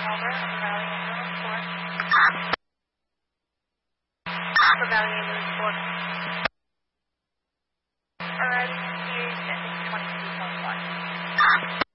over on the Valley Ambulance 4. For Valley Ambulance 4. Alright, here's 22.1.